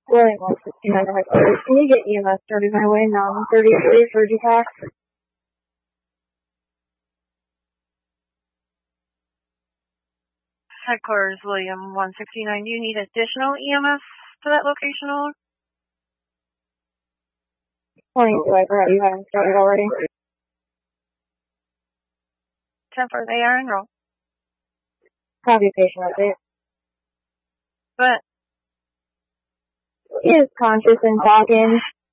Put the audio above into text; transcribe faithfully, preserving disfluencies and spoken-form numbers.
William one sixty-nine headquarters. Can you get E M S started my way now? thirty-three for Dupac. Headquarters, William one sixty-nine. Do you need additional E M S to that location? Morning, Swiper. Have you haven't started already? ten four, they are enrolled. Copy patient update. But he is conscious and talking.